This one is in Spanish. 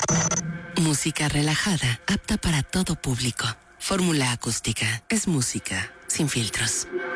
Música relajada, apta para todo público. Fórmula Acústica es música sin filtros.